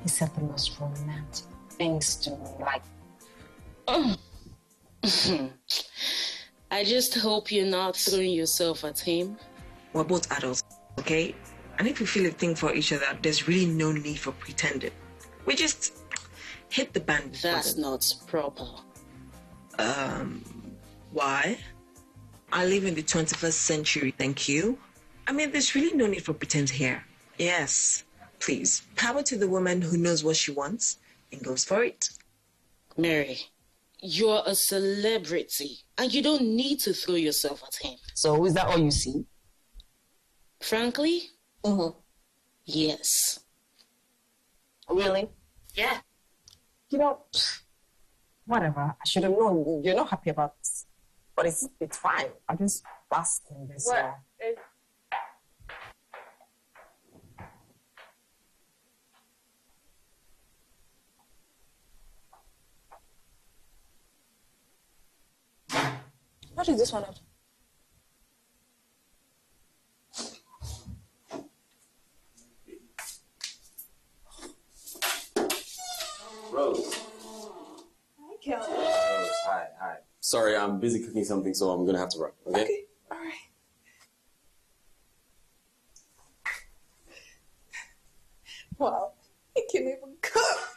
He said the most romantic things to me, like... I just hope you're not throwing yourself at him. We're both adults, okay? And if we feel a thing for each other, there's really no need for pretending. We just hit the band. That's not proper. Why? I live in the 21st century, thank you. I mean, there's really no need for pretense here. Yes, please. Power to the woman who knows what she wants and goes for it. Mary, you're a celebrity and you don't need to throw yourself at him. So is that all you see? Frankly? Yes. Really? Yeah. You know, whatever. I should have known you're not happy about this. But it's fine. I'm just basking this. What? What is this one out? Rose. Hi, Kelly. Rose, hi. Sorry, I'm busy cooking something, so I'm gonna have to run, okay? Okay, all right. Wow, he can even cook.